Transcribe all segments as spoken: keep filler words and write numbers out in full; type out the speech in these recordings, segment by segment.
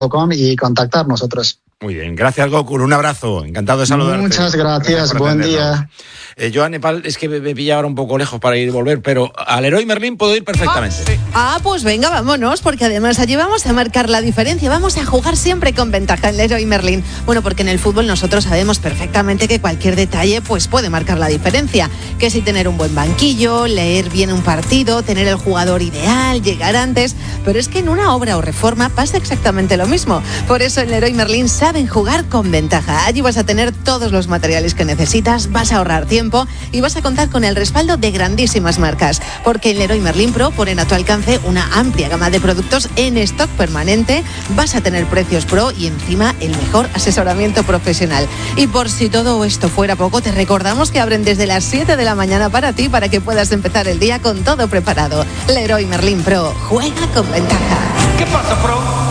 com y contactar nosotros. Muy bien, gracias Goku, un abrazo, encantado de saludarte. Muchas gracias, gracias buen día. Eh, yo a Nepal es que me, me pilla ahora un poco lejos para ir y volver, pero al Leroy Merlin puedo ir perfectamente. Ah, sí. ah, pues venga, vámonos, porque además allí vamos a marcar la diferencia, vamos a jugar siempre con ventaja en Leroy Merlin. Bueno, porque en el fútbol nosotros sabemos perfectamente que cualquier detalle pues puede marcar la diferencia, que si tener un buen banquillo, leer bien un partido, tener el jugador ideal, llegar antes, pero es que en una obra o reforma pasa exactamente lo mismo. Por eso en Leroy Merlin saben jugar con ventaja. Allí vas a tener todos los materiales que necesitas, vas a ahorrar tiempo y vas a contar con el respaldo de grandísimas marcas, porque en Leroy Merlin Pro ponen a tu alcance una amplia gama de productos en stock permanente, vas a tener precios pro y encima el mejor asesoramiento profesional. Y por si todo esto fuera poco, te recordamos que abren desde las siete de la mañana para ti, para que puedas empezar el día con todo preparado. Leroy Merlin Pro, juega con ventaja. ¿Qué pasa, Pro?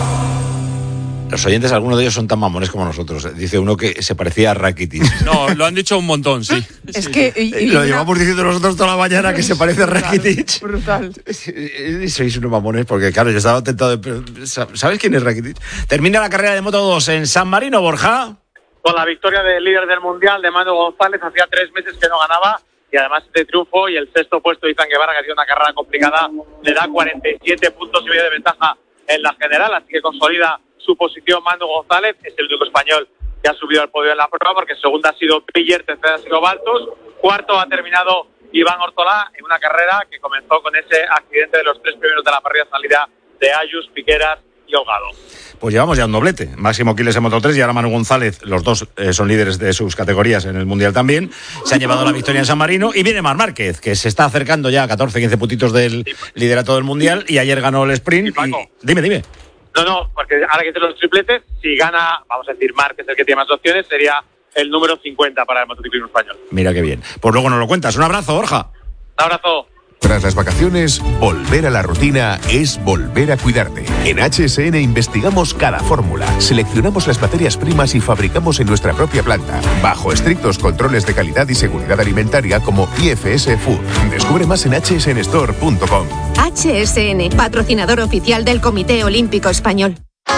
Los oyentes, algunos de ellos son tan mamones como nosotros. Dice uno que se parecía a Rakitic. No, lo han dicho un montón, sí. Es que... Y, y lo una... llevamos diciendo nosotros toda la mañana que se parece a Rakitic. Brutal. Sois unos mamones porque, claro, yo estaba tentado de... ¿Sabes quién es Rakitic? Termina la carrera de Moto dos en San Marino, Borja. Con la victoria del líder del Mundial, de Manu González, hacía tres meses que no ganaba. Y además este triunfo y el sexto puesto de Izan Guevara, que ha sido una carrera complicada, le da cuarenta y siete puntos y medio de ventaja en la general, así que consolida su posición Manu González. Es el único español que ha subido al podio en la prueba, porque segunda ha sido Piller, tercera ha sido Baltus, cuarto ha terminado Iván Ortolá en una carrera que comenzó con ese accidente de los tres primeros de la parrilla salida de Ayus, Piqueras y Holgado. Pues llevamos ya un doblete. Máximo Quiles en Moto tres y ahora Manu González. Los dos eh, son líderes de sus categorías en el Mundial también. Se han llevado la victoria en San Marino. Y viene Marc Márquez, que se está acercando ya a catorce, quince puntitos del liderato del Mundial. Y ayer ganó el sprint. Y, Paco, y... Dime, dime. No, no, porque ahora que hice los tripletes, si gana, vamos a decir, Márquez, el que tiene más opciones, sería el número cincuenta para el motociclismo español. Mira qué bien. Pues luego nos lo cuentas. Un abrazo, Borja. Un abrazo. Tras las vacaciones, volver a la rutina es volver a cuidarte. En H S N investigamos cada fórmula, seleccionamos las materias primas y fabricamos en nuestra propia planta, bajo estrictos controles de calidad y seguridad alimentaria como I F S Food. Descubre más en h s n store punto com. H S N, patrocinador oficial del Comité Olímpico Español.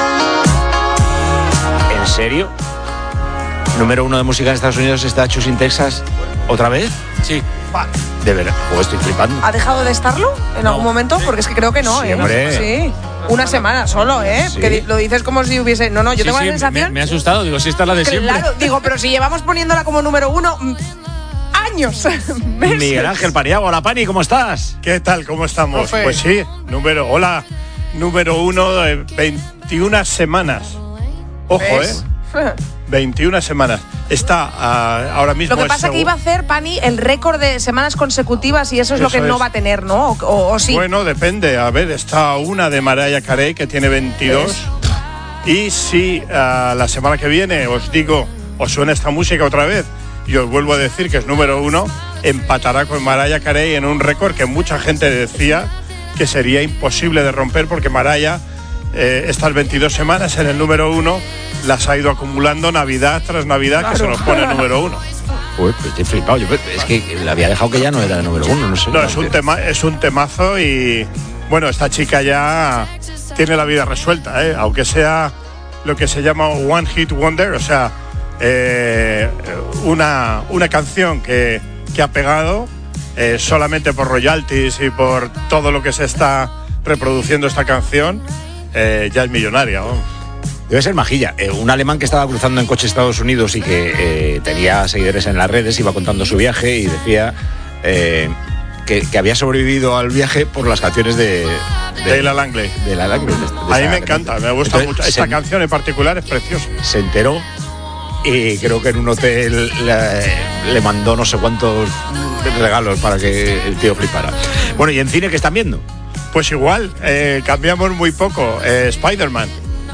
¿En serio? Número uno de música en Estados Unidos está Choosing Texas. ¿Otra vez? Sí. De verdad, oh, estoy flipando. ¿Ha dejado de estarlo en no. algún momento? Porque es que creo que no, sí, ¿eh? Hombre. Sí. Una semana solo, ¿eh? Sí. Que lo dices como si hubiese... No, no, yo sí, tengo sí, la sensación... Me, me ha asustado, digo, si esta es la de claro, siempre. Claro, digo, pero si llevamos poniéndola como número uno... años. Miguel Ángel Paniagua, hola Pani, ¿cómo estás? ¿Qué tal? ¿Cómo estamos? Ofe. Pues sí, número, hola, número uno de veintiuna semanas. Ojo, ¿ves? ¿eh? veintiuna semanas. Está uh, ahora mismo... Lo que pasa es que iba a hacer, Pani, el récord de semanas consecutivas y eso es eso lo que es. no va a tener, ¿no? O, o, o sí. Bueno, depende. A ver, está una de Mariah Carey, que tiene veintidós. ¿Ves? Y si uh, la semana que viene os digo, os suena esta música otra vez, y os vuelvo a decir que es número uno, empatará con Mariah Carey en un récord que mucha gente decía que sería imposible de romper, porque Mariah, eh, estas veintidós semanas en el número uno, las ha ido acumulando Navidad tras Navidad, claro, que se nos pone número uno. Uy, pues estoy flipado. Yo, es que le había dejado que ya no era el número uno, no sé. No, es un, tema, es un temazo y, bueno, esta chica ya tiene la vida resuelta, ¿eh? Aunque sea lo que se llama One Hit Wonder, o sea, eh, una, una canción que, que ha pegado eh, solamente por royalties y por todo lo que se está reproduciendo esta canción, eh, ya es millonaria, vamos. Debe ser majilla. Eh, un alemán que estaba cruzando en coche Estados Unidos y que eh, tenía seguidores en las redes, iba contando su viaje y decía eh, que, que había sobrevivido al viaje por las canciones de... De Leila Langley. De la Langley. De, de a mí me encanta, me gusta Entonces, mucho. Esta se, canción en particular es preciosa. Se enteró y creo que en un hotel le, le mandó no sé cuántos regalos para que el tío flipara. Bueno, ¿y en cine qué están viendo? Pues igual, eh, cambiamos muy poco. Eh, Spider-Man.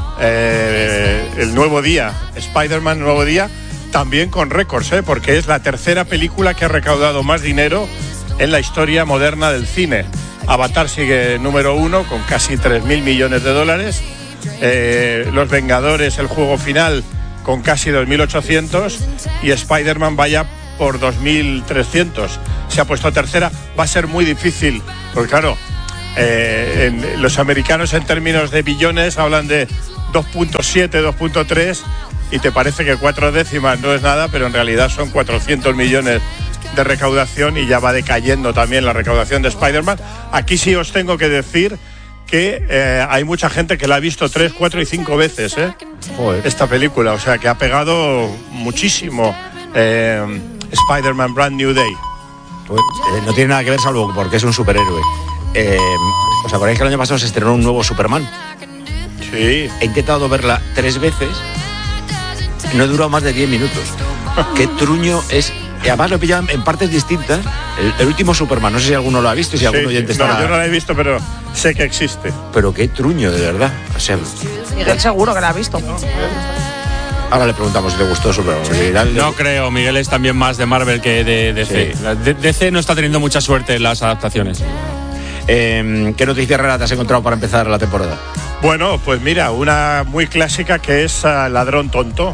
Eh, el nuevo día, Spider-Man Nuevo Día, también con récords, ¿eh? Porque es la tercera película que ha recaudado más dinero en la historia moderna del cine. Avatar sigue número uno con casi tres mil millones de dólares. Eh, Los Vengadores, el juego final, con casi dos mil ochocientos. Y Spider-Man vaya por dos mil trescientos. Se ha puesto tercera. Va a ser muy difícil, porque claro, eh, en, los americanos en términos de billones hablan de dos punto siete, dos punto tres y te parece que cuatro décimas no es nada, pero en realidad son cuatrocientos millones de recaudación y ya va decayendo también la recaudación de Spider-Man. Aquí sí os tengo que decir que eh, hay mucha gente que la ha visto tres, cuatro y cinco veces, ¿eh? Joder. Esta película, o sea que ha pegado muchísimo eh, Spider-Man Brand New Day. Pues, eh, no tiene nada que ver salvo porque es un superhéroe. Eh, ¿Os acordáis que el año pasado se estrenó un nuevo Superman? Sí. He intentado verla tres veces, no he durado más de diez minutos. Qué truño es. Y además lo he pillado en partes distintas. El, el último Superman, no sé si alguno lo ha visto, si algún sí, oyente no, está. yo no lo he visto, pero sé que existe. Pero qué truño, de verdad. O sea, Miguel seguro que la ha visto. Ahora le preguntamos si le gustó Superman. Sí. No creo, Miguel es también más de Marvel que de D C. Sí. De, D C no está teniendo mucha suerte en las adaptaciones. Eh, ¿Qué noticia rara te has encontrado para empezar la temporada? Bueno, pues mira, una muy clásica que es uh, Ladrón Tonto.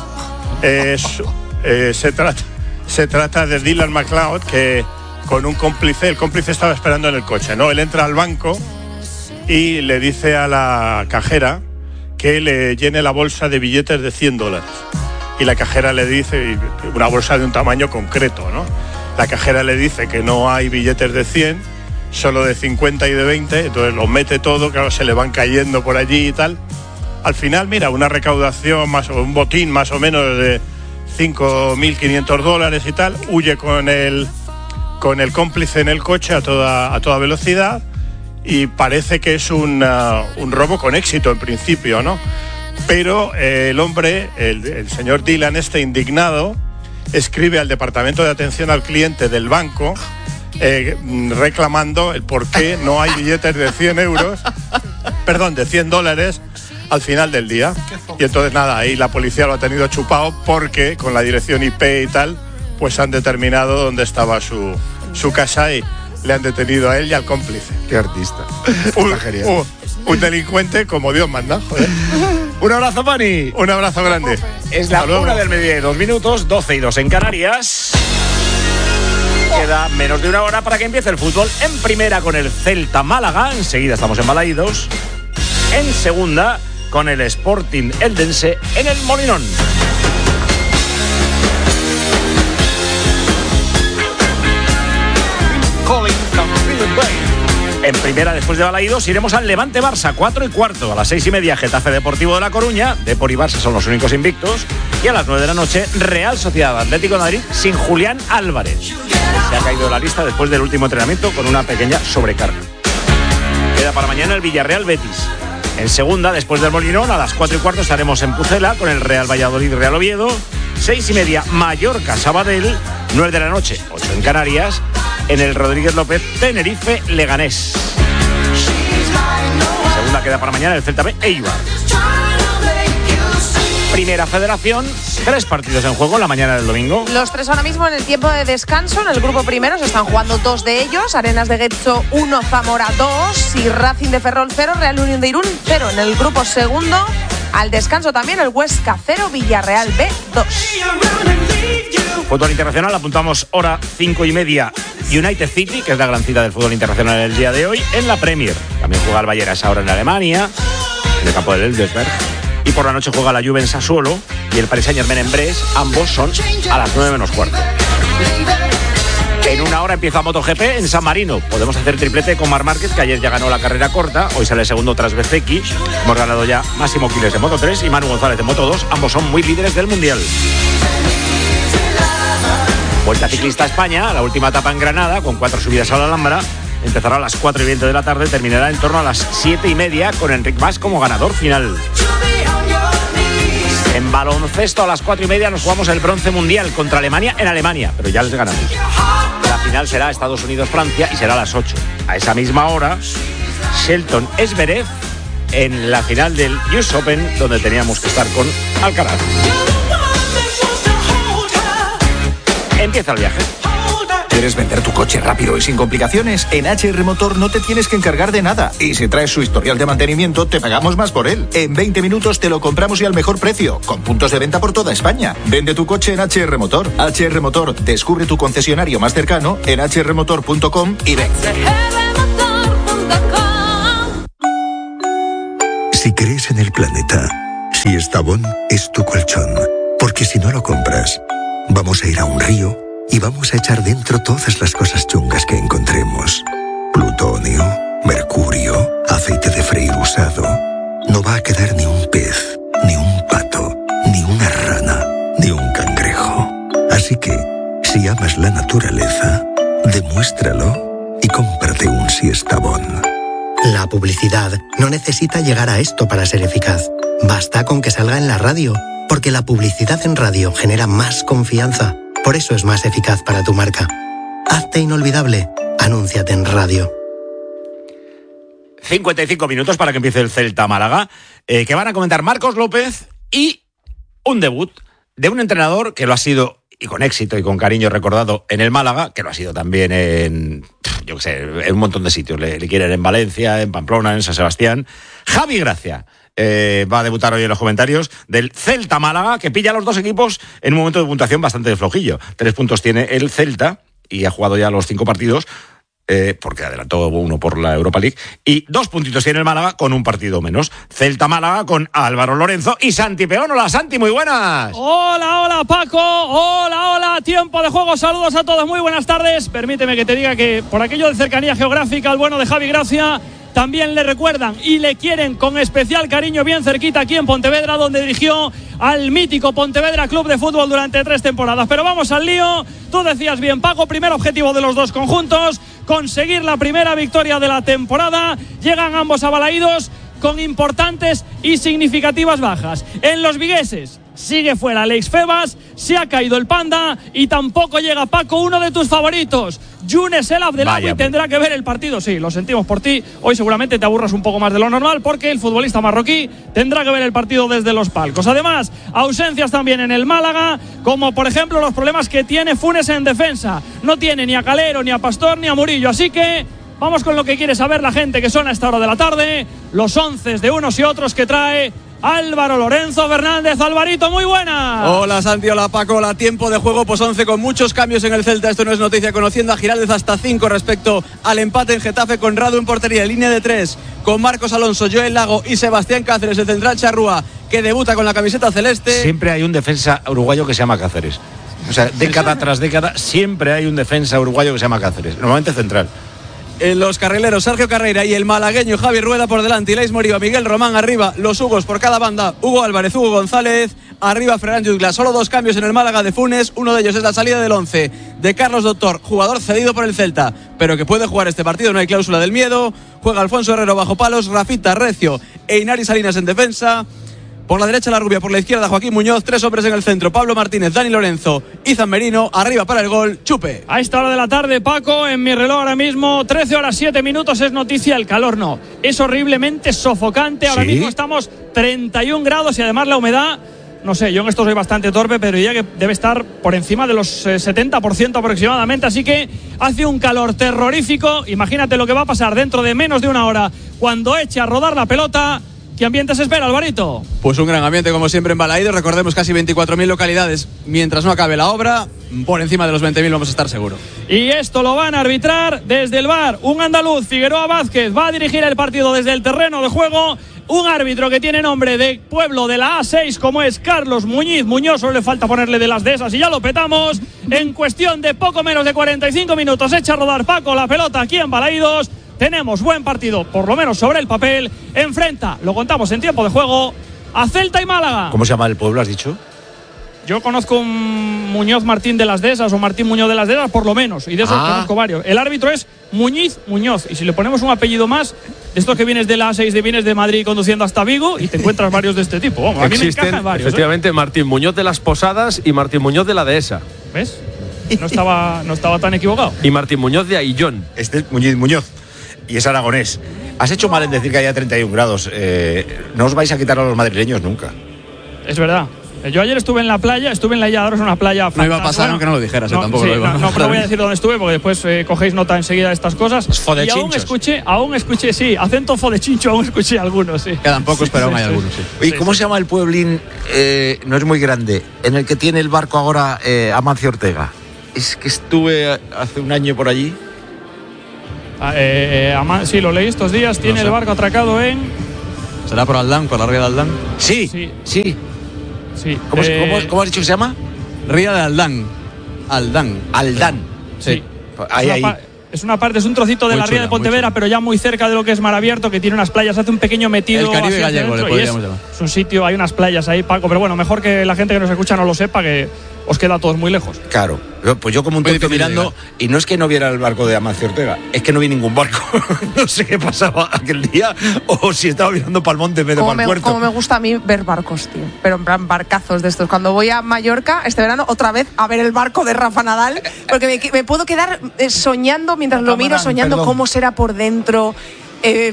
Es, eh, se trata se trata de Dylan McLeod, que con un cómplice, el cómplice estaba esperando en el coche, ¿no? Él entra al banco y le dice a la cajera que le llene la bolsa de billetes de cien dólares. Y la cajera le dice, una bolsa de un tamaño concreto, ¿no? La cajera le dice que no hay billetes de cien, solo de cincuenta y de veinte, entonces los mete todo, claro, se le van cayendo por allí y tal. Al final, mira, una recaudación, más un botín más o menos de cinco mil quinientos dólares y tal, huye con el, con el cómplice en el coche a toda, a toda velocidad y parece que es un, uh, un robo con éxito en principio, ¿no? Pero eh, el hombre, el, el señor Dylan, este indignado, escribe al departamento de atención al cliente del banco eh, reclamando el por qué no hay billetes de cien euros, perdón, de cien dólares al final del día. Y entonces nada, ahí la policía lo ha tenido chupado porque con la dirección I P y tal, pues han determinado dónde estaba su, su casa y le han detenido a él y al cómplice. Qué artista. Un, un, un delincuente como Dios manda, joder. Un abrazo, Pani. Un abrazo grande. Es la una del mediodía, dos minutos, doce y dos en Canarias. Queda menos de una hora para que empiece el fútbol en primera con el Celta Málaga. Enseguida estamos en Balaídos. En segunda con el Sporting Eldense en el Molinón. En primera, después de Balaídos, iremos al Levante Barça, cuatro y cuarto. A las seis y media, Getafe Deportivo de La Coruña. Depor y Barça son los únicos invictos. Y a las nueve de la noche, Real Sociedad Atlético de Madrid sin Julián Álvarez. Se ha caído de la lista después del último entrenamiento con una pequeña sobrecarga. Queda para mañana el Villarreal Betis. En segunda, después del Molinón, a las cuatro y cuarto estaremos en Pucela con el Real Valladolid Real Oviedo. Seis y media, Mallorca Sabadell. Nueve de la noche, ocho en Canarias, en el Rodríguez López Tenerife Leganés. Segunda queda para mañana el Celta B Eibar. Primera Federación, tres partidos en juego en la mañana del domingo. Los tres ahora mismo en el tiempo de descanso. En el grupo primero se están jugando dos de ellos. Arenas de Getxo uno, Zamora dos y Racing de Ferrol cero, Real Unión de Irún cero. En el grupo segundo, al descanso también el Huesca cero, Villarreal B dos. Fútbol internacional, apuntamos hora cinco y media. United City, que es la gran cita del fútbol internacional el día de hoy, en la Premier. También juega el Bayern a esa hora en Alemania, en el campo del Eldesberg. Y por la noche juega la Juve en Sassuolo y el Paris Saint-Germain en Brest. Ambos son a las nueve menos cuarto. En una hora empieza MotoGP en San Marino. Podemos hacer triplete con Marc Márquez, que ayer ya ganó la carrera corta. Hoy sale segundo tras Bezzecchi. Hemos ganado ya Máximo Quiles de Moto tres y Manu González de Moto dos. Ambos son muy líderes del Mundial. Vuelta Ciclista a España, la última etapa en Granada, con cuatro subidas a la Alhambra. Empezará a las cuatro y veinte de la tarde, terminará en torno a las siete y media con Enric Mas como ganador final. En baloncesto a las cuatro y media nos jugamos el bronce mundial contra Alemania en Alemania, pero ya les ganamos. La final será Estados Unidos-Francia y será a las ocho. A esa misma hora, Shelton Zverev en la final del U S Open, donde teníamos que estar con Alcaraz. Empieza el viaje. ¿Quieres vender tu coche rápido y sin complicaciones? En H R Motor no te tienes que encargar de nada. Y si traes su historial de mantenimiento, te pagamos más por él. En veinte minutos te lo compramos y al mejor precio, con puntos de venta por toda España. Vende tu coche en H R Motor. H R Motor, descubre tu concesionario más cercano en h r motor punto com y ven. Si crees en el planeta, Siestabón es tu colchón. Porque si no lo compras, vamos a ir a un río y vamos a echar dentro todas las cosas chungas que encontremos. Plutonio, mercurio, aceite de freír usado. No va a quedar ni un pez, ni un pato, ni una rana, ni un cangrejo. Así que, si amas la naturaleza, demuéstralo y cómprate un Siestabón. La publicidad no necesita llegar a esto para ser eficaz. Basta con que salga en la radio, porque la publicidad en radio genera más confianza. Por eso es más eficaz para tu marca. Hazte inolvidable. Anúnciate en radio. cincuenta y cinco minutos para que empiece el Celta Málaga, eh, que van a comentar Marcos López y un debut de un entrenador que lo ha sido, y con éxito y con cariño recordado, en el Málaga, que lo ha sido también en, yo qué sé, en un montón de sitios. Le, le quieren en Valencia, en Pamplona, en San Sebastián. Javi Gracia eh, va a debutar hoy en los comentarios del Celta Málaga, que pilla a los dos equipos en un momento de puntuación bastante flojillo. Tres puntos tiene el Celta y ha jugado ya los cinco partidos. Eh, porque adelantó uno por la Europa League, y dos puntitos tiene el Málaga con un partido menos. Celta Málaga con Álvaro Lorenzo y Santi Peón. Hola Santi, muy buenas. Hola, hola Paco, hola, hola, tiempo de juego, saludos a todos, muy buenas tardes. Permíteme que te diga que por aquello de cercanía geográfica, el bueno de Javi Gracia también le recuerdan y le quieren con especial cariño bien cerquita aquí en Pontevedra, donde dirigió al mítico Pontevedra Club de Fútbol durante tres temporadas. Pero vamos al lío. Tú decías bien, Paco, primer objetivo de los dos conjuntos, conseguir la primera victoria de la temporada. Llegan ambos a Balaídos con importantes y significativas bajas. En los vigueses sigue fuera Alex Febas, se ha caído el Panda y tampoco llega, Paco, uno de tus favoritos, Younes El Abdelhawy, y tendrá que ver el partido. Sí, lo sentimos por ti, hoy seguramente te aburras un poco más de lo normal porque el futbolista marroquí tendrá que ver el partido desde los palcos. Además, ausencias también en el Málaga, como por ejemplo los problemas que tiene Funes en defensa. No tiene ni a Calero, ni a Pastor, ni a Murillo, así que vamos con lo que quiere saber la gente que son a esta hora de la tarde, los once de unos y otros que trae Álvaro Lorenzo Fernández. Alvarito, muy buena. Hola Santi, hola Paco, hola. Tiempo de juego, pues once con muchos cambios en el Celta. Esto no es noticia, conociendo a Giraldez hasta cinco respecto al empate en Getafe, con Radu en portería, línea de tres, con Marcos Alonso, Joel Lago y Sebastián Cáceres, el central Charrúa, que debuta con la camiseta celeste. Siempre hay un defensa uruguayo que se llama Cáceres. O sea, década tras década, siempre hay un defensa uruguayo que se llama Cáceres, normalmente central. En los carrileros, Sergio Carreira y el malagueño Javi Rueda por delante, Ilais Moriba, Miguel Román arriba, los Hugos por cada banda, Hugo Álvarez, Hugo González, arriba Ferran Jutgla. Solo dos cambios en el Málaga de Funes, uno de ellos es la salida del once de Carlos Doctor, jugador cedido por el Celta, pero que puede jugar este partido, no hay cláusula del miedo. Juega Alfonso Herrero bajo palos, Rafita, Recio e Inari Salinas en defensa. Por la derecha la Rubia, por la izquierda Joaquín Muñoz, tres hombres en el centro, Pablo Martínez, Dani Lorenzo y Zammerino, arriba para el gol, Chupe. A esta hora de la tarde, Paco, en mi reloj ahora mismo, trece horas siete minutos, es noticia, el calor no, es horriblemente sofocante, ahora ¿Sí? mismo estamos treinta y un grados y además la humedad, no sé, yo en esto soy bastante torpe, pero diría que debe estar por encima de los eh, setenta por ciento aproximadamente, así que hace un calor terrorífico. Imagínate lo que va a pasar dentro de menos de una hora cuando eche a rodar la pelota. ¿Qué ambiente se espera, Alvarito? Pues un gran ambiente, como siempre, en Balaídos. Recordemos casi veinticuatro mil localidades. Mientras no acabe la obra, por encima de los veinte mil vamos a estar seguros. Y esto lo van a arbitrar desde el V A R. Un andaluz, Figueroa Vázquez, va a dirigir el partido desde el terreno de juego. Un árbitro que tiene nombre de pueblo de la A seis, como es Carlos Muñiz Muñoz. Solo le falta ponerle de las de esas y ya lo petamos. En cuestión de poco menos de cuarenta y cinco minutos, echa a rodar Paco la pelota aquí en Balaídos. Tenemos buen partido, por lo menos sobre el papel. Enfrenta, lo contamos en tiempo de juego, a Celta y Málaga. ¿Cómo se llama el pueblo, has dicho? Yo conozco un Muñoz Martín de las Dehesas o Martín Muñoz de las Dehesas, por lo menos, y de esos ah. conozco varios. El árbitro es Muñiz Muñoz, y si le ponemos un apellido más, de estos que vienes de la A seis, de vienes de Madrid conduciendo hasta Vigo, y te encuentras varios de este tipo. Vamos, a mí me encajan varios. Efectivamente, ¿eh? Martín Muñoz de las Posadas y Martín Muñoz de la Dehesa. ¿Ves? No estaba, no estaba tan equivocado. Y Martín Muñoz de Aillón. Este es Muñiz Muñoz. Y es aragonés. Has hecho mal en decir que haya treinta y un grados. Eh, no os vais a quitar a los madrileños nunca. Es verdad. Yo ayer estuve en la playa, estuve en la Illadora, es una playa fantástica. No iba a pasar, bueno, aunque no lo dijeras, no, tampoco sí, lo iba. No, no, no voy a decir dónde estuve porque después eh, cogéis nota enseguida de estas cosas. Fode y aún chinchos. escuché, aún escuché, sí, acento fodechincho, aún escuché algunos, sí. Quedan pocos, sí, pero aún sí, hay sí. algunos, sí. Oye, sí, ¿cómo sí. se llama el pueblín? Eh, no es muy grande, en el que tiene el barco ahora eh, Amancio Ortega. Es que estuve hace un año por allí. Ah, eh, eh, Ama- sí, lo leí estos días. Tiene no sé. el barco atracado en. ¿Será por Aldán, por la ría de Aldán? Sí, sí. sí. sí. ¿Cómo, Eh, cómo, ¿Cómo has dicho que se llama? Ría de Aldán. Aldán. Aldán. Sí. Ahí, es, ahí. una pa- es una parte, es un trocito de Muy la ría chula, de Pontevedra, pero ya muy cerca de lo que es Mar Abierto, que tiene unas playas, hace un pequeño metido. El Caribe hacia gallego, dentro, le y es, podríamos llamar. es un sitio, hay unas playas ahí, Paco, pero bueno, mejor que la gente que nos escucha no lo sepa, que os queda a todos muy lejos. Claro. Pues yo como un Muy tonto difícil de mirando, y no es que no viera el barco de Amancio Ortega, es que no vi ningún barco. No sé qué pasaba aquel día, o si estaba mirando para el monte en vez de Como para me, el puerto. como me gusta a mí ver barcos, tío. Pero en plan barcazos de estos. Cuando voy a Mallorca este verano, otra vez a ver el barco de Rafa Nadal, porque me, me puedo quedar eh, soñando mientras lo miro, soñando perdón. cómo será por dentro, eh,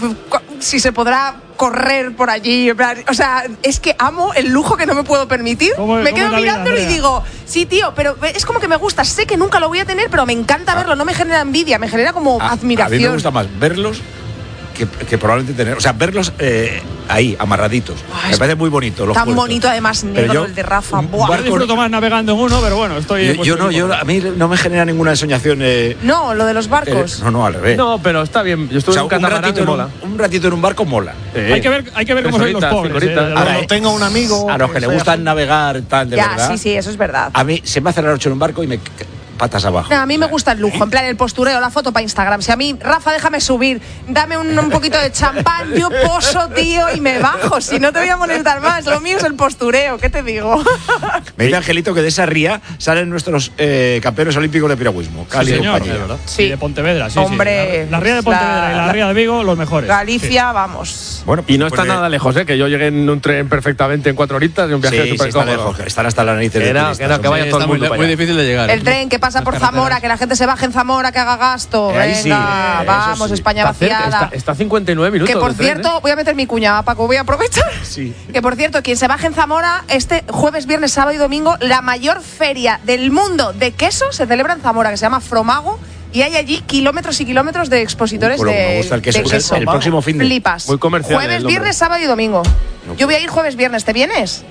si se podrá correr por allí. En plan, o sea, es que amo el lujo que no me puedo permitir. ¿Cómo- Me cómo quedo es la vida, mirándolo y Andrea? digo, sí, tío, pero es como que me gusta. Sé que nunca lo voy a tener, pero me encanta verlo. No me genera envidia, me genera como A- admiración. A mí me gusta más verlos que, que probablemente tener. O sea, verlos eh, ahí, amarraditos. Ay, me parece muy bonito. Los Tan puertos. bonito, además, Pero negro yo- el de Rafa. un Buah. Yo disfruto más navegando en uno, pero bueno, estoy. Yo, pues, yo no, yo, a mí no me genera ninguna soñación. Eh, No, lo de los barcos. eh, no, no, al revés. No, pero está bien. Yo O estuve sea, en un un, catamarán ratito y en mola. un, un ratito en un barco mola. Hay que ver, hay que ver Tres cómo son los horitas, pobres. cinco eh, horitas. desde Ahora, luego. eh, Tengo un amigo. A los que le sea gustan navegar, tal, de ya, verdad. sí, sí, eso es verdad. A mí se me hace la noche en un barco y me patas abajo. No, a mí me gusta el lujo, en plan el postureo, la foto para Instagram. Si a mí, Rafa, déjame subir, dame un, un poquito de champán, yo poso, tío, y me bajo. Si no te voy a molestar más, lo mío es el postureo, ¿qué te digo? Me dice Angelito que de esa ría salen nuestros eh, campeones olímpicos de piragüismo. Sí, Cali y señor. compañía. Sí. Y de Pontevedra, sí, Hombre, sí. La, la ría de Pontevedra la- y la, la- ría de Vigo, los mejores. Galicia, vamos. Bueno, Y no pues está de- nada lejos, ¿eh? Que yo llegué en un tren perfectamente en cuatro horitas y un viaje Sí, sí, súper está cómodo. lejos. Están hasta la nariz de Que no, turistas, que no, que hombre. vaya todo Está el muy, mundo le- para muy allá. difícil de llegar. El tren que pasa por Las carreteras. Zamora, que la gente se baje en Zamora, que haga gasto. Ahí sí, Venga, eh, eso vamos, sí. España Está cerca, vaciada. está, está a cincuenta y nueve minutos. Que por del tren, cierto, ¿eh? voy a meter mi cuña, Paco, voy a aprovechar. Sí. Que por cierto, quien se baje en Zamora, este jueves, viernes, sábado y domingo, la mayor feria del mundo de queso se celebra en Zamora, que se llama Fromago, y hay allí kilómetros y kilómetros de expositores Uy, pero de, me gusta el queso. de Es el- queso. el próximo fin de- Flipas. Muy comercial Jueves, el nombre. viernes, sábado y domingo. Yo voy a ir jueves, viernes, ¿te vienes?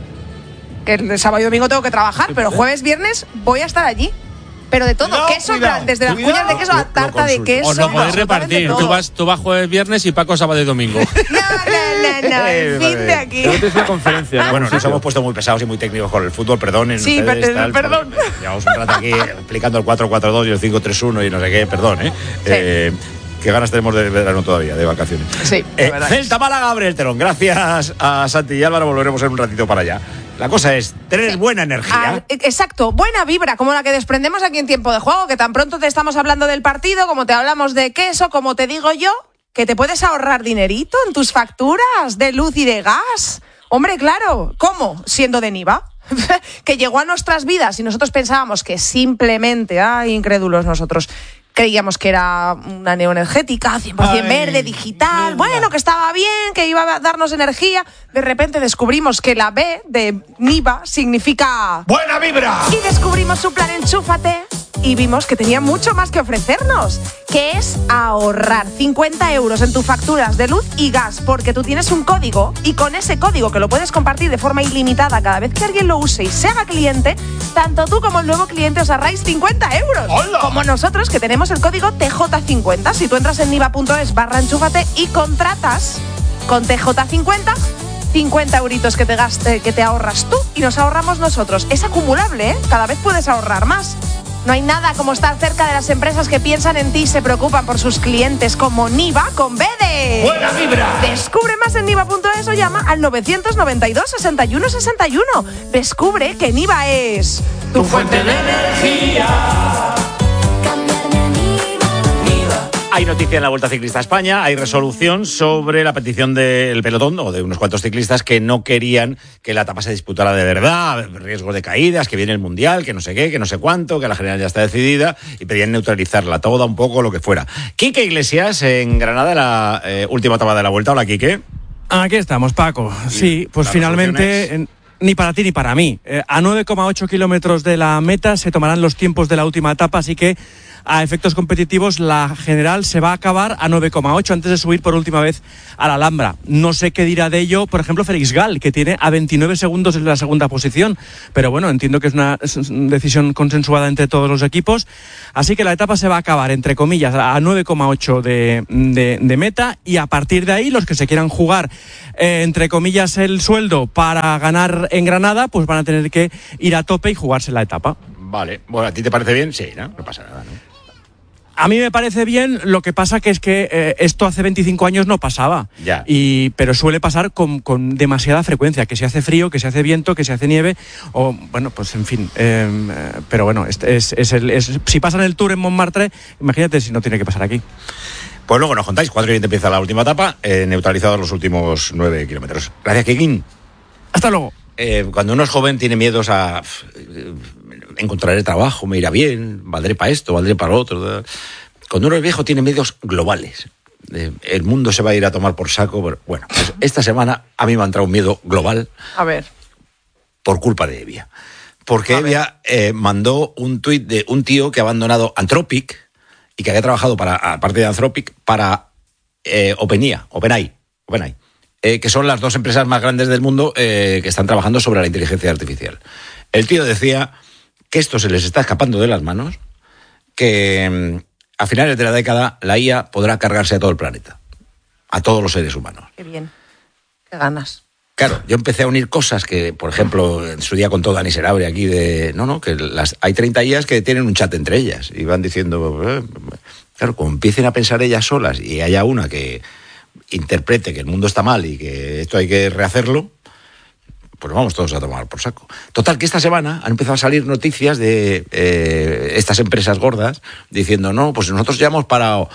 Que el sábado y domingo tengo que trabajar, pero jueves, viernes voy a estar allí. Pero de todo, Cuidado, queso, en cuidado, plan, desde las cuidado. cuñas de queso a Lo- la lo tarta de consulto. queso. Os lo podéis absolutamente repartir. todo. Tú vas, tú vas jueves, viernes y Paco sábado y domingo. No, no, no, no, Eh, el fin vale. de aquí. Creo que es una conferencia. ¿no? Bueno, Un nos sitio. hemos puesto muy pesados y muy técnicos con el fútbol, perdonen. Sí, ustedes, per- tal, perdón. porque Llevamos un rato aquí explicando el cuatro cuatro dos y el cinco tres uno y no sé qué, perdón, ¿eh? Eh, qué ganas tenemos de verano todavía, de vacaciones. Sí, Eh, la verdad. Celta Málaga abre el telón. Gracias a Santi y Álvaro, volveremos en un ratito para allá. La cosa es tener buena energía. Ah, exacto, buena vibra, como la que desprendemos aquí en tiempo de juego, que tan pronto te estamos hablando del partido, como te hablamos de queso, como te digo yo, que te puedes ahorrar dinerito en tus facturas de luz y de gas. Hombre, claro, ¿cómo? Siendo de Niva. Que llegó a nuestras vidas y nosotros pensábamos que simplemente, ay, incrédulos nosotros, creíamos que era una neoenergética, cien por ciento Ay, verde, digital, bueno, que estaba bien, que iba a darnos energía. De repente descubrimos que la B de Niva significa ¡Buena vibra! y descubrimos su plan Enchúfate y vimos que tenía mucho más que ofrecernos, que es ahorrar cincuenta euros en tus facturas de luz y gas, porque tú tienes un código y con ese código, que lo puedes compartir de forma ilimitada cada vez que alguien lo use y se haga cliente, tanto tú como el nuevo cliente os ahorráis cincuenta euros. ¡Hola! Como nosotros, que tenemos el código T J cincuenta. Si tú entras en niva.es barra enchúfate y contratas con T J cincuenta, cincuenta euritos que te, gaste, que te ahorras tú y nos ahorramos nosotros. Es acumulable, ¿eh? Cada vez puedes ahorrar más. No hay nada como estar cerca de las empresas que piensan en ti y se preocupan por sus clientes, como Niva con B de... ¡Buena vibra! Descubre más en niva.es o llama al novecientos noventa y dos, sesenta y uno sesenta y uno. Descubre que Niva es tu fuente de energía. Hay noticia en la Vuelta Ciclista a España, hay resolución sobre la petición del pelotón o de unos cuantos ciclistas que no querían que la etapa se disputara de verdad, riesgos de caídas, que viene el Mundial, que no sé qué, que no sé cuánto, que la general ya está decidida y pedían neutralizarla toda, un poco, lo que fuera. Quique Iglesias en Granada, la eh, última etapa de la Vuelta. Hola, Quique. Aquí estamos, Paco. Sí, pues las finalmente... resoluciones? en- Ni para ti ni para mí. Eh, a nueve coma ocho kilómetros de la meta se tomarán los tiempos de la última etapa, así que a efectos competitivos la general se va a acabar a nueve coma ocho antes de subir por última vez a la Alhambra. No sé qué dirá de ello, por ejemplo, Félix Gall, que tiene a veintinueve segundos en la segunda posición, pero bueno, entiendo que es una decisión consensuada entre todos los equipos, así que la etapa se va a acabar, entre comillas, a nueve coma ocho de, de, de meta, y a partir de ahí los que se quieran jugar, eh, entre comillas, el sueldo para ganar en Granada, pues van a tener que ir a tope y jugarse la etapa. Vale, bueno, ¿a ti te parece bien? Sí, ¿no? No pasa nada, ¿no? A mí me parece bien, lo que pasa que es que eh, esto hace veinticinco años no pasaba, ya. Y, pero suele pasar con, con demasiada frecuencia, que se hace frío, que se hace viento, que se hace nieve, o bueno, pues en fin, eh, pero bueno, es, es, es el, es, si pasa en el Tour en Montmartre, imagínate si no tiene que pasar aquí. Pues luego nos contáis, cuatro y veinte empieza la última etapa, eh, neutralizados los últimos nueve kilómetros. Gracias, Kikín. Hasta luego. Eh, cuando uno es joven tiene miedos a eh, encontraré trabajo, me irá bien, valdré para esto, valdré para lo otro. Cuando uno es viejo tiene miedos globales. Eh, el mundo se va a ir a tomar por saco. Pero, bueno, pues esta semana a mí me ha entrado un miedo global. A ver. Por culpa de Evia. Porque Evia eh, mandó un tuit de un tío que ha abandonado Anthropic y que había trabajado para, aparte de Anthropic, para eh, OpenAI, OpenAI, OpenAI. Eh, que son las dos empresas más grandes del mundo eh, que están trabajando sobre la inteligencia artificial. El tío decía que esto se les está escapando de las manos, que a finales de la década la I A podrá cargarse a todo el planeta, a todos los seres humanos. Qué bien, qué ganas. Claro, yo empecé a unir cosas que, por ejemplo, en su día contó Dani Senabre aquí de... No, no, que las, hay treinta I As que tienen un chat entre ellas y van diciendo... Eh, claro, como empiecen a pensar ellas solas y haya una que interprete que el mundo está mal y que esto hay que rehacerlo, pues vamos todos a tomar por saco. Total, que esta semana han empezado a salir noticias de eh, estas empresas gordas diciendo, no, pues nosotros ya hemos parado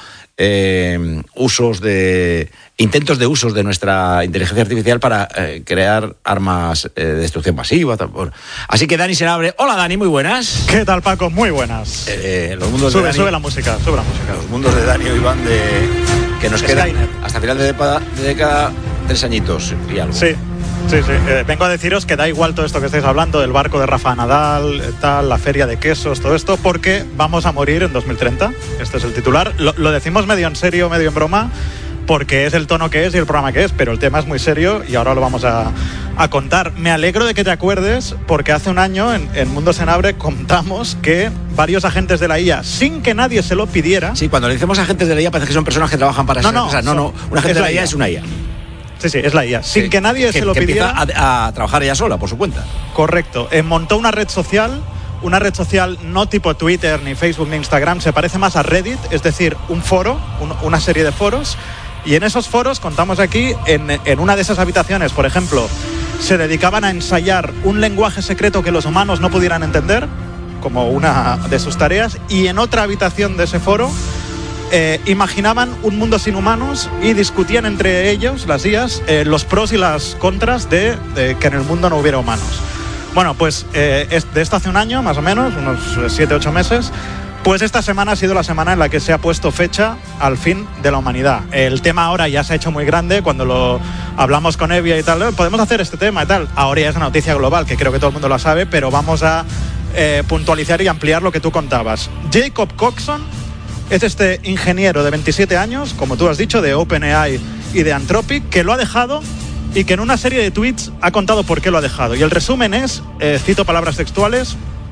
eh, usos de... intentos de usos de nuestra inteligencia artificial para eh, crear armas eh, de destrucción masiva. Así que Dani Senabre. Hola, Dani, muy buenas. ¿Qué tal, Paco? Muy buenas. Eh, los mundos sube, de Dani, sube la música, sube la música. Los mundos de Dani hoy van de... que nos quedan hasta final de década, de década tres añitos y algo. Sí. Sí, sí. Eh, vengo a deciros que da igual todo esto que estáis hablando, del barco de Rafa Nadal, tal, la feria de quesos, todo esto, porque vamos a morir en dos mil treinta. Este es el titular. Lo, lo decimos medio en serio, medio en broma, porque es el tono que es y el programa que es, pero el tema es muy serio y ahora lo vamos a, a contar. Me alegro de que te acuerdes, porque hace un año en, en Mundo Senabre contamos que varios agentes de la I A, sin que nadie se lo pidiera... Sí, cuando le decimos agentes de la I A parece que son personas que trabajan para no, esas no, empresas. No, no, un agente de la I A es una I A. Sí, sí, es la I A. Sin que, que nadie que, se lo que pidiera. Empieza a, a trabajar ella sola, por su cuenta. Correcto. Eh, montó una red social, una red social no tipo Twitter, ni Facebook, ni Instagram, se parece más a Reddit, es decir, un foro, un, una serie de foros. Y en esos foros, contamos aquí, en, en una de esas habitaciones, por ejemplo, se dedicaban a ensayar un lenguaje secreto que los humanos no pudieran entender, como una de sus tareas, y en otra habitación de ese foro Eh, imaginaban un mundo sin humanos y discutían entre ellos, las I As, eh, los pros y las contras de, de que en el mundo no hubiera humanos. Bueno, pues eh, es, de esto hace un año, más o menos, unos siete, ocho meses, pues esta semana ha sido la semana en la que se ha puesto fecha al fin de la humanidad. El tema ahora ya se ha hecho muy grande, cuando lo hablamos con Evia y tal, eh, podemos hacer este tema y tal. Ahora ya es una noticia global, que creo que todo el mundo la sabe, pero vamos a eh, puntualizar y ampliar lo que tú contabas. Jacob Coxon es este ingeniero de veintisiete años, como tú has dicho, de OpenAI y de Anthropic, que lo ha dejado y que en una serie de tweets ha contado por qué lo ha dejado. Y el resumen es, eh, cito palabras textuales: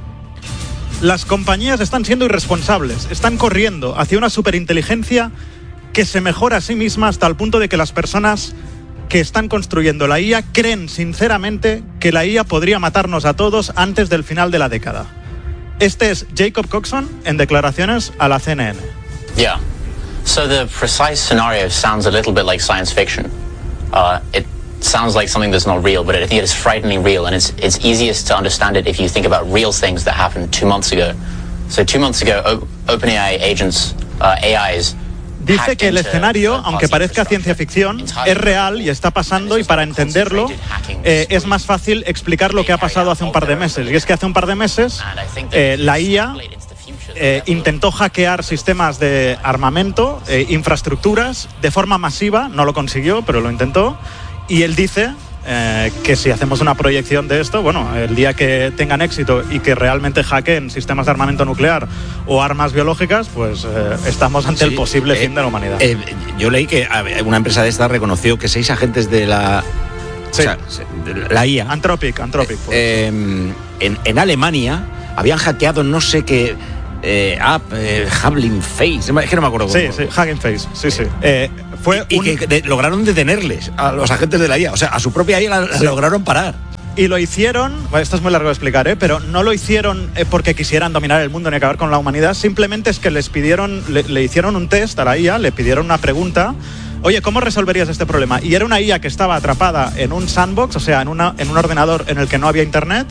las compañías están siendo irresponsables, están corriendo hacia una superinteligencia que se mejora a sí misma hasta el punto de que las personas que están construyendo la I A creen sinceramente que la I A podría matarnos a todos antes del final de la década. Este es Jacob Coxon en declaraciones a la C N N. Yeah. So the precise scenario sounds a little bit like science fiction. Uh, it sounds like something that's not real, but I think it is frighteningly real, and it's it's easiest to understand it if you think about real things that happened two months ago. So two months ago, o- OpenAI agents, uh, A Is. Dice que el escenario, aunque parezca ciencia ficción, es real y está pasando, y para entenderlo eh, es más fácil explicar lo que ha pasado hace un par de meses. Y es que hace un par de meses eh, la I A eh, intentó hackear sistemas de armamento, eh, infraestructuras, de forma masiva. No lo consiguió, pero lo intentó. Y él dice, eh, que si hacemos una proyección de esto, bueno, el día que tengan éxito y que realmente hackeen sistemas de armamento nuclear o armas biológicas, pues eh, estamos ante sí, el posible eh, fin de la humanidad. Eh, yo leí que una empresa de esta reconoció que seis agentes de la... Sí. O sea, de la I A... Anthropic, Anthropic. Pues. Eh, en, en Alemania habían hackeado no sé qué... Eh, app, eh, Hugging Face, es que no me acuerdo cómo. Sí, sí, Hugging Face, sí, sí. Eh, fue y un... que de, lograron detenerles a los agentes de la I A, o sea, a su propia I A la, sí. la lograron parar. Y lo hicieron, bueno, esto es muy largo de explicar, ¿eh? Pero no lo hicieron porque quisieran dominar el mundo ni acabar con la humanidad, simplemente es que les pidieron, le, le hicieron un test a la I A, le pidieron una pregunta. Oye, ¿cómo resolverías este problema? Y era una I A que estaba atrapada en un sandbox, o sea, en, una, en un ordenador en el que no había internet.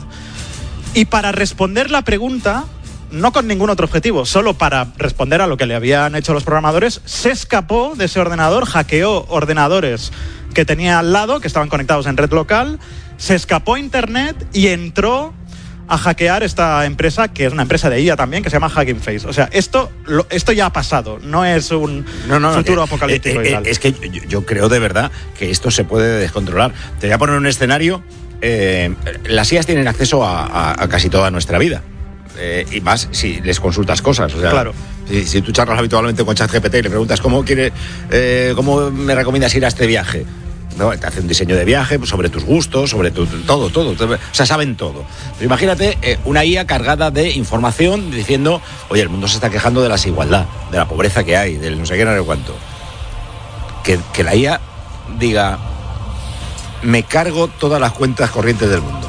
Y para responder la pregunta, no con ningún otro objetivo, solo para responder a lo que le habían hecho los programadores, se escapó de ese ordenador, hackeó ordenadores que tenía al lado, que estaban conectados en red local, se escapó a internet y entró a hackear esta empresa, que es una empresa de I A también, que se llama Hugging Face. O sea, esto, lo, esto ya ha pasado, no es un no, no, futuro eh, apocalíptico eh, y tal. Es que yo, yo creo de verdad que esto se puede descontrolar. Te voy a poner un escenario. Eh, las I As tienen acceso a, a, a casi toda nuestra vida. Eh, y más si les consultas cosas, o sea, claro. si, si tú charlas habitualmente con ChatGPT y le preguntas cómo quiere, eh, cómo me recomiendas ir a este viaje, ¿no? Te hace un diseño de viaje pues, sobre tus gustos, sobre tu, todo, todo, todo, o sea, saben todo. Pero imagínate eh, una I A cargada de información diciendo, oye, el mundo se está quejando de la desigualdad, de la pobreza que hay, del no sé qué, no sé cuánto. Que, que la I A diga, me cargo todas las cuentas corrientes del mundo.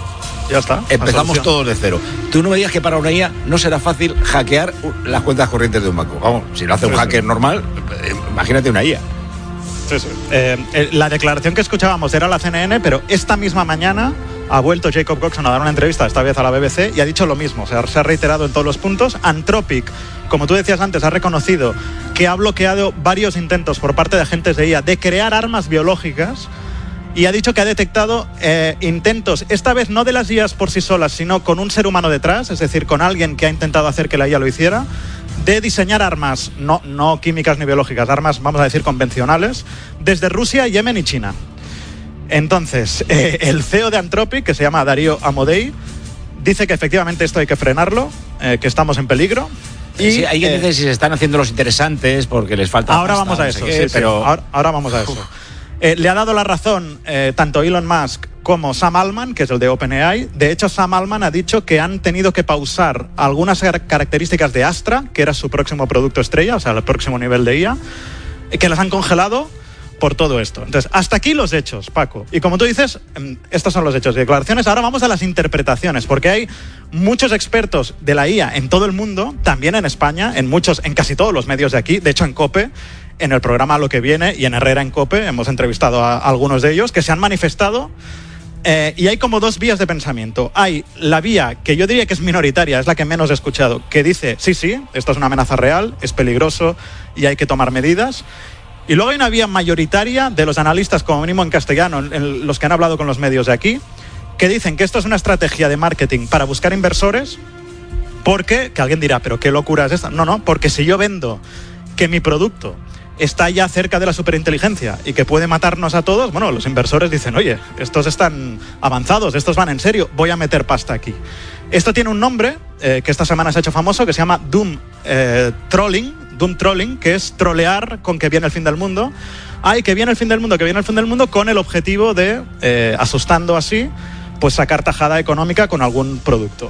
Ya está. Empezamos todos de cero. Tú no me digas que para una I A no será fácil hackear las cuentas corrientes de un banco. Vamos, si lo hace un sí, hacker sí. normal, imagínate una I A. Sí, sí. Eh, la declaración que escuchábamos era la C N N, pero esta misma mañana ha vuelto Jacob Coxon a dar una entrevista, esta vez a la B B C, y ha dicho lo mismo. O sea, se ha reiterado en todos los puntos. Anthropic, como tú decías antes, ha reconocido que ha bloqueado varios intentos por parte de agentes de I A de crear armas biológicas. Y ha dicho que ha detectado eh, intentos, esta vez no de las I As por sí solas, sino con un ser humano detrás, es decir, con alguien que ha intentado hacer que la I A lo hiciera, de diseñar armas, no, no químicas ni biológicas, armas, vamos a decir, convencionales, desde Rusia, Yemen y China. Entonces, eh, el C E O de Anthropic, que se llama Darío Amodei, dice que efectivamente esto hay que frenarlo, eh, que estamos en peligro. Y sí, hay quien eh, dice si se están haciendo los interesantes porque les falta... Ahora pasta, vamos a no eso, sé qué, sí, pero... sí, ahora, ahora vamos a eso. Uf. Eh, le ha dado la razón eh, tanto Elon Musk como Sam Altman, que es el de OpenAI. De hecho, Sam Altman ha dicho que han tenido que pausar algunas características de Astra, que era su próximo producto estrella, o sea, el próximo nivel de I A, que las han congelado por todo esto. Entonces, hasta aquí los hechos, Paco. Y como tú dices, estos son los hechos y declaraciones. Ahora vamos a las interpretaciones, porque hay muchos expertos de la I A en todo el mundo, también en España, en muchos, en casi todos los medios de aquí, de hecho en COPE, en el programa Lo que viene y en Herrera en COPE, hemos entrevistado a algunos de ellos que se han manifestado eh, y hay como dos vías de pensamiento. Hay la vía que yo diría que es minoritaria, es la que menos he escuchado, que dice, sí, sí, esto es una amenaza real, es peligroso y hay que tomar medidas. Y luego hay una vía mayoritaria de los analistas, como mínimo en castellano, en los que han hablado con los medios de aquí, que dicen que esto es una estrategia de marketing para buscar inversores, porque, que alguien dirá, pero qué locura es esta. No, no, porque si yo vendo que mi producto está ya cerca de la superinteligencia y que puede matarnos a todos, bueno, los inversores dicen, oye, estos están avanzados, estos van en serio, voy a meter pasta aquí. Esto tiene un nombre eh, que esta semana se ha hecho famoso, que se llama Doom eh, Trolling, Doom Trolling, que es trolear con que viene el fin del mundo. Ay, que viene el fin del mundo, que viene el fin del mundo, con el objetivo de, eh, asustando así, pues sacar tajada económica con algún producto.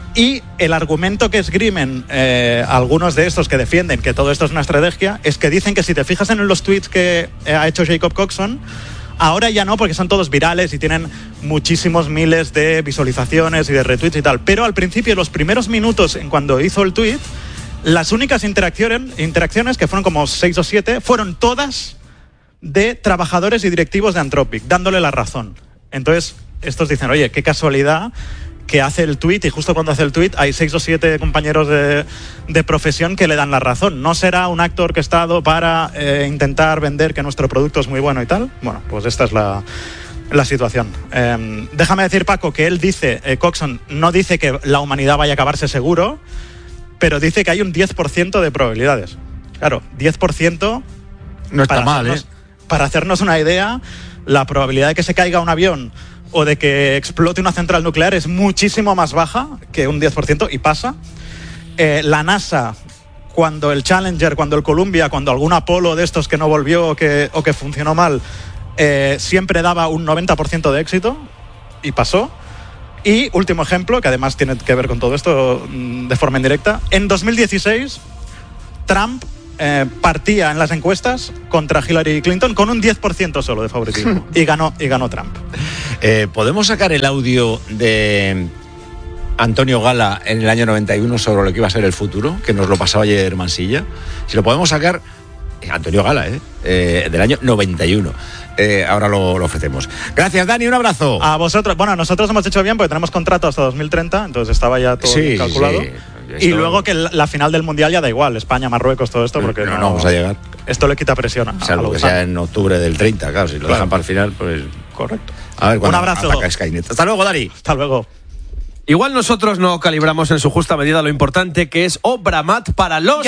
Y el argumento que esgrimen eh, algunos de estos que defienden que todo esto es una estrategia es que dicen que si te fijas en los tweets que ha hecho Jacob Coxon, ahora ya no, porque son todos virales y tienen muchísimos miles de visualizaciones y de retweets y tal. Pero al principio, los primeros minutos en cuando hizo el tweet, las únicas interacciones, interacciones, que fueron como seis o siete, fueron todas de trabajadores y directivos de Anthropic, dándole la razón. Entonces, estos dicen, oye, qué casualidad que hace el tuit y justo cuando hace el tuit hay seis o siete compañeros de, de profesión que le dan la razón. ¿No será un acto orquestado para eh, intentar vender que nuestro producto es muy bueno y tal? Bueno, pues esta es la, la situación. Eh, déjame decir, Paco, que él dice, eh, Coxon no dice que la humanidad vaya a acabarse seguro, pero dice que hay un diez por ciento de probabilidades. Claro, diez por ciento... No está mal, hacernos, ¿eh? Para hacernos una idea... la probabilidad de que se caiga un avión o de que explote una central nuclear es muchísimo más baja que un diez por ciento y pasa. Eh, la NASA, cuando el Challenger, cuando el Columbia, cuando algún Apolo de estos que no volvió o que, o que funcionó mal, eh, siempre daba un noventa por ciento de éxito y pasó. Y último ejemplo, que además tiene que ver con todo esto de forma indirecta, en dos mil dieciséis Trump eh, partía en las encuestas contra Hillary Clinton con un diez por ciento solo de favoritismo y ganó, y ganó Trump. Eh, ¿Podemos sacar el audio de Antonio Gala en el año noventa y uno sobre lo que iba a ser el futuro, que nos lo pasaba ayer Mansilla? Si lo podemos sacar, Antonio Gala, ¿eh? Eh, del año noventa y uno. Eh, ahora lo, lo ofrecemos. Gracias, Dani, un abrazo. A vosotros. Bueno, nosotros hemos hecho bien porque tenemos contrato hasta dos mil treinta, entonces estaba ya todo sí, calculado. Sí. Y luego que la, la final del Mundial ya da igual, España, Marruecos, todo esto, porque no, no, no vamos a llegar. Esto le quita presión a, Salvo a que sea en octubre del treinta, claro, si lo claro. dejan para el final, pues... Correcto. A ver, un abrazo. Ataca Skynet. Hasta luego, Dani. Hasta luego. Igual nosotros no calibramos en su justa medida lo importante que es Obramat para los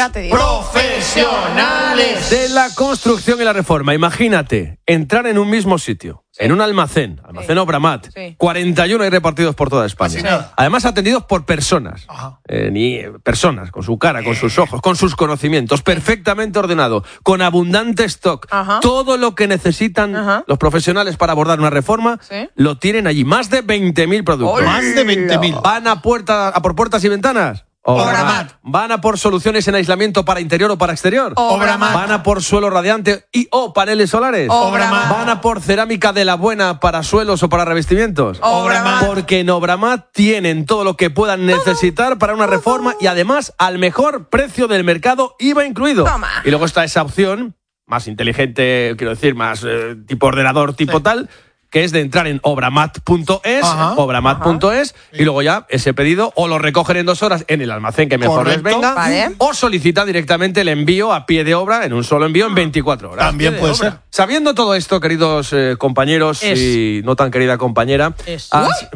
profesionales de la construcción y la reforma. Imagínate entrar en un mismo sitio, sí. en un almacén, almacén sí. Obramat, sí. cuarenta y uno hay repartidos por toda España. Sí. Además atendidos por personas, eh, ni personas, con su cara, con sus ojos, con sus conocimientos, perfectamente ordenado, con abundante stock. Ajá. Todo lo que necesitan Ajá. los profesionales para abordar una reforma, ¿sí? lo tienen allí. Más de veinte mil productos. ¡Hola! Más de veinte mil. ¿Van a, puerta, a por puertas y ventanas? Obramat. ¿Van a por soluciones en aislamiento para interior o para exterior? Obramat. ¿Van a por suelo radiante y o paneles solares? Obramat. ¿Van a por cerámica de la buena para suelos o para revestimientos? Obramat. Porque en Obramat tienen todo lo que puedan necesitar para una reforma y además al mejor precio del mercado, I V A incluido. Toma. Y luego está esa opción más inteligente, quiero decir, más eh, tipo ordenador, tipo sí. tal, que es de entrar en obramat punto es, obramat punto es, y luego ya ese pedido o lo recogen en dos horas en el almacén que mejor Correcto. les venga, vale. o solicitan directamente el envío a pie de obra en un solo envío en veinticuatro horas. También puede obra. ser. Sabiendo todo esto, queridos eh, compañeros es. y no tan querida compañera, así,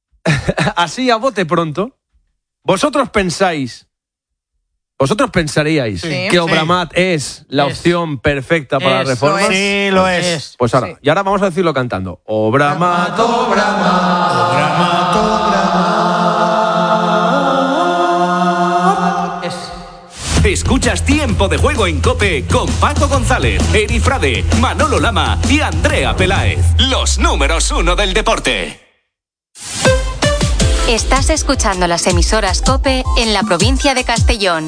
así a bote pronto, vosotros pensáis ¿Vosotros pensaríais sí, que Obramat sí. es la es. opción perfecta para las reformas? Sí, lo es. Pues ahora, sí. y ahora vamos a decirlo cantando. Obramat, Obramat, Obramat, Obramat. Escuchas Tiempo de Juego en COPE con Paco González, Eri Frade, Manolo Lama y Andrea Peláez. Los números uno del deporte. Estás escuchando las emisoras COPE en la provincia de Castellón.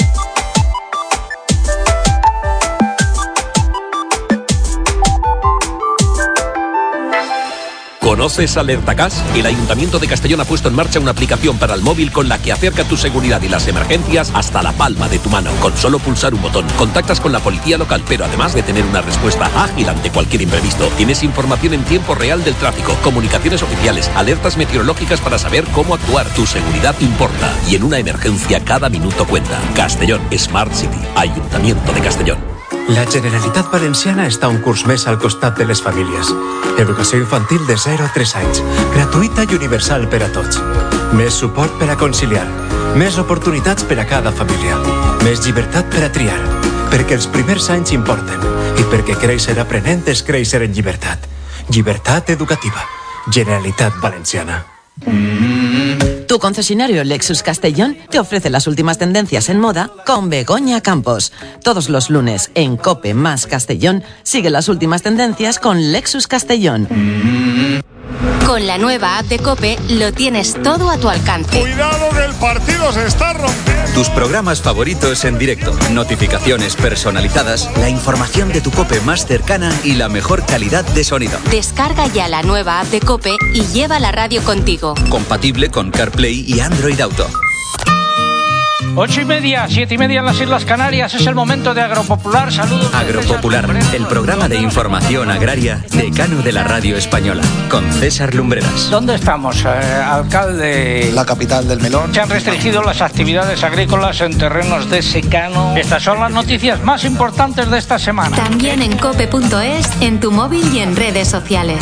¿Conoces AlertaCas? El Ayuntamiento de Castellón ha puesto en marcha una aplicación para el móvil con la que acerca tu seguridad y las emergencias hasta la palma de tu mano. Con solo pulsar un botón, contactas con la policía local, pero además de tener una respuesta ágil ante cualquier imprevisto, tienes información en tiempo real del tráfico, comunicaciones oficiales, alertas meteorológicas para saber cómo actuar. Tu seguridad importa y en una emergencia cada minuto cuenta. Castellón, Smart City, Ayuntamiento de Castellón. La Generalitat Valenciana està un curs més al costat de les famílies. Educació infantil de zero a tres anys, gratuïta i universal per a tots. Més suport per a conciliar, més oportunitats per a cada família, més llibertat per a triar, perquè els primers anys importen i perquè créixer aprenent és créixer en llibertat. Llibertat educativa. Generalitat Valenciana. Tu concesionario Lexus Castellón te ofrece las últimas tendencias en moda con Begoña Campos. Todos los lunes en COPE más Castellón sigue las últimas tendencias con Lexus Castellón. Con la nueva app de COPE lo tienes todo a tu alcance. Cuidado que el partido se está rompiendo. Tus programas favoritos en directo, notificaciones personalizadas, la información de tu COPE más cercana y la mejor calidad de sonido. Descarga ya la nueva app de COPE y lleva la radio contigo. Compatible con CarPlay y Android Auto. Ocho y media, siete y media en las Islas Canarias. Es el momento de Agropopular. Saludos. Agropopular, el programa de información agraria decano de la radio española, con César Lumbreras. ¿Dónde estamos, eh, alcalde? La capital del melón. Se han restringido las actividades agrícolas en terrenos de secano. Estas son las noticias más importantes de esta semana. También en cope punto es, en tu móvil y en redes sociales.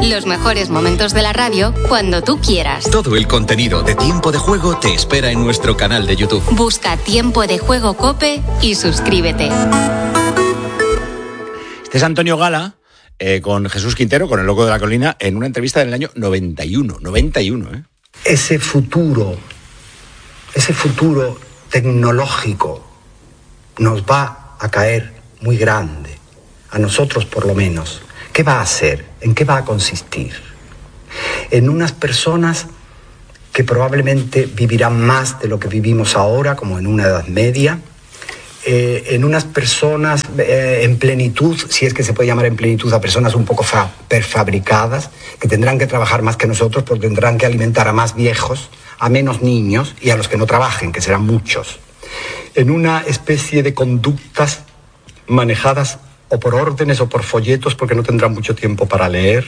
Los mejores momentos de la radio cuando tú quieras. Todo el contenido de Tiempo de Juego te espera en nuestro canal de YouTube. Busca Tiempo de Juego COPE y suscríbete. Este es Antonio Gala eh, con Jesús Quintero, con el Loco de la Colina, en una entrevista del año noventa y uno. noventa y uno, ¿eh? Ese futuro, ese futuro tecnológico nos va a caer muy grande, a nosotros por lo menos. ¿Qué va a hacer? ¿En qué va a consistir? En unas personas que probablemente vivirán más de lo que vivimos ahora, como en una Edad Media, eh, en unas personas eh, en plenitud, si es que se puede llamar en plenitud a personas un poco fa- prefabricadas, que tendrán que trabajar más que nosotros porque tendrán que alimentar a más viejos, a menos niños y a los que no trabajen, que serán muchos. En una especie de conductas manejadas o por órdenes o por folletos, porque no tendrán mucho tiempo para leer.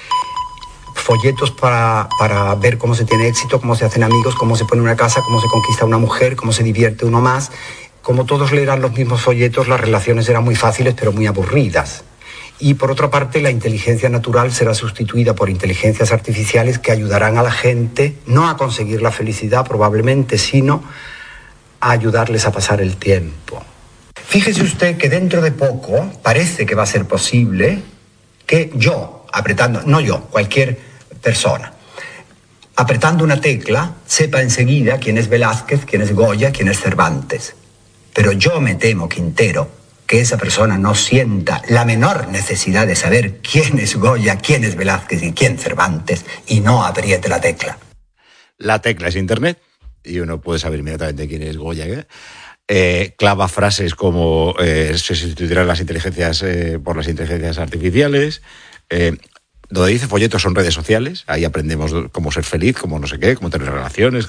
Folletos para, para ver cómo se tiene éxito, cómo se hacen amigos, cómo se pone una casa, cómo se conquista una mujer, cómo se divierte uno más. Como todos leerán los mismos folletos, las relaciones serán muy fáciles pero muy aburridas. Y por otra parte, la inteligencia natural será sustituida por inteligencias artificiales que ayudarán a la gente no a conseguir la felicidad probablemente, sino a ayudarles a pasar el tiempo. Fíjese usted que dentro de poco parece que va a ser posible que yo, apretando, no yo, cualquier persona, apretando una tecla, sepa enseguida quién es Velázquez, quién es Goya, quién es Cervantes. Pero yo me temo, Quintero, que esa persona no sienta la menor necesidad de saber quién es Goya, quién es Velázquez y quién Cervantes, y no apriete la tecla. La tecla es Internet y uno puede saber inmediatamente quién es Goya, ¿eh? Eh, clava frases como eh, se sustituirán las inteligencias eh, por las inteligencias artificiales. Eh, donde dice folletos son redes sociales. Ahí aprendemos cómo ser feliz, cómo no sé qué, cómo tener relaciones.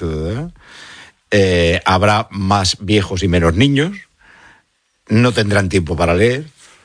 Eh, habrá más viejos y menos niños. No tendrán tiempo para leer.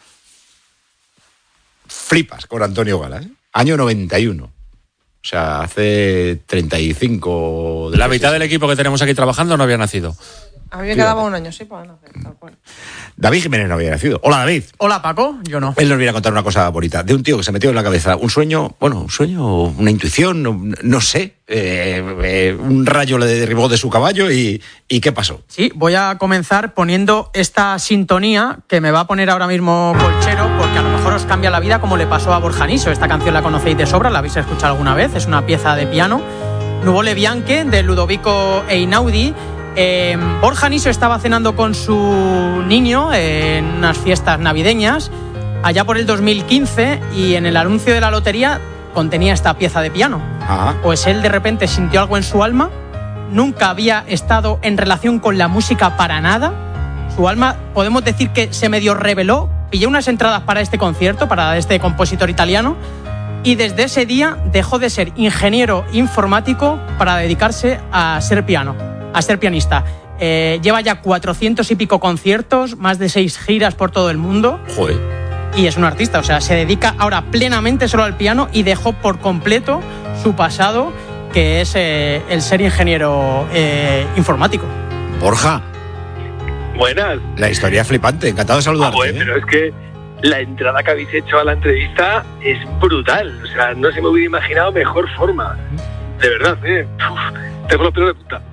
Flipas con Antonio Gala, ¿eh? Año noventa y uno. O sea, hace treinta y cinco... La mitad del equipo que tenemos aquí trabajando no había nacido. A mí me quedaba un año, sí, para nacer, tal cual. David Jiménez no había nacido. Hola, David. Hola, Paco. Yo no. Él nos viene a contar una cosa bonita. De un tío que se metió en la cabeza un sueño, bueno, un sueño, una intuición, no, no sé. Eh, eh, un rayo le derribó de su caballo y, y ¿qué pasó? Sí, voy a comenzar poniendo esta sintonía que me va a poner ahora mismo Colchero, porque a lo mejor os cambia la vida como le pasó a Borja Niso. Esta canción la conocéis de sobra, la habéis escuchado alguna vez. Es una pieza de piano. Nuvole Bianche, de Ludovico Einaudi. Eh, Borja Niso estaba cenando con su niño en unas fiestas navideñas allá por el dos mil quince y en el anuncio de la lotería contenía esta pieza de piano. Ajá. Pues él de repente sintió algo en su alma, nunca había estado en relación con la música para nada. Su alma, podemos decir que se medio reveló, pilló unas entradas para este concierto, para este compositor italiano, y desde ese día dejó de ser ingeniero informático para dedicarse a ser piano. a ser pianista. Eh, lleva ya cuatrocientos y pico conciertos, más de seis giras por todo el mundo. Joder. Y es un artista, o sea, se dedica ahora plenamente solo al piano y dejó por completo su pasado, que es eh, el ser ingeniero eh, informático. Borja. Buenas. La historia es flipante, encantado de saludarte. Ah, bueno, ¿eh? pero es que la entrada que habéis hecho a la entrevista es brutal. O sea, no se me hubiera imaginado mejor forma. De verdad, ¿eh? Uf, tengo los pelos de punta.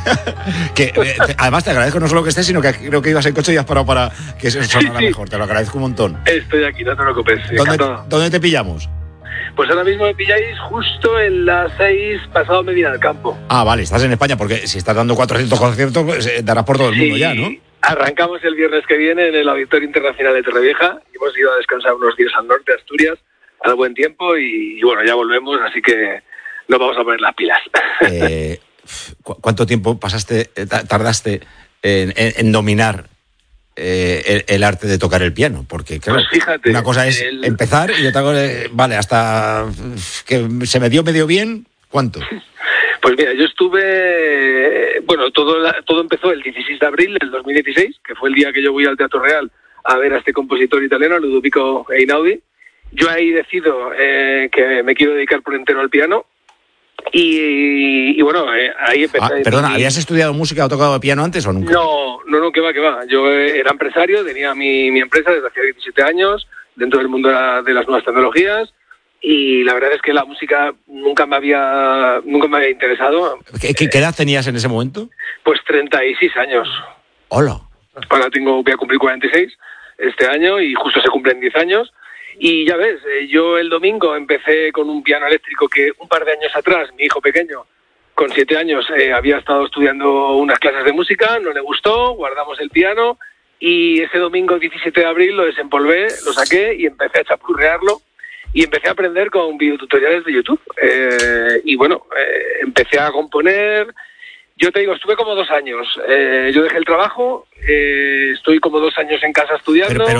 que, eh, además te agradezco no solo que estés, sino que creo que ibas en coche y has parado para que eso sonara sí, sí. mejor. Te lo agradezco un montón. Estoy aquí, no te preocupes. ¿Dónde, ¿Dónde te pillamos? Pues ahora mismo me pilláis justo en las seis pasado Medina del Campo. Ah, vale, estás en España, porque si estás dando cuatrocientos conciertos, pues, eh, darás por todo el mundo sí, ya, ¿no? Arrancamos el viernes que viene en el Auditorio Internacional de Torrevieja. Hemos ido a descansar unos días al norte de Asturias, al buen tiempo, y, y bueno, ya volvemos, así que nos vamos a poner las pilas. Eh, ¿cu ¿Cuánto tiempo pasaste, tardaste en, en, en dominar eh, el, el arte de tocar el piano? Porque, claro, pues fíjate, una cosa es el... empezar y otra cosa es, vale, hasta que se me dio medio bien, ¿cuánto? Pues mira, yo estuve, bueno, todo todo empezó el dieciséis de abril del dos mil dieciséis, que fue el día que yo voy al Teatro Real a ver a este compositor italiano, Ludovico Einaudi. Yo ahí decido eh, que me quiero dedicar por entero al piano y, y bueno, eh, ahí empecé. Ah, perdona, mi... ¿habías estudiado música o tocado piano antes o nunca? No, no, no, que va, que va. Yo era empresario, tenía mi, mi empresa desde hace diecisiete años, dentro del mundo de, la, de las nuevas tecnologías. y la verdad es que la música nunca me había nunca me había interesado. ¿Qué, qué, qué edad tenías en ese momento? Pues treinta y seis años. Hola. Ahora tengo, voy a cumplir cuarenta y seis este año y justo se cumplen diez años. Y ya ves, eh, yo el domingo empecé con un piano eléctrico que un par de años atrás, mi hijo pequeño, con siete años, eh, había estado estudiando unas clases de música, no le gustó, guardamos el piano y ese domingo diecisiete de abril lo desempolvé, lo saqué y empecé a chapurrearlo y empecé a aprender con videotutoriales de YouTube. Eh, y bueno, eh, empecé a componer. Yo te digo, estuve como dos años. Eh, yo dejé el trabajo, eh, estoy como dos años en casa estudiando. Pero, pero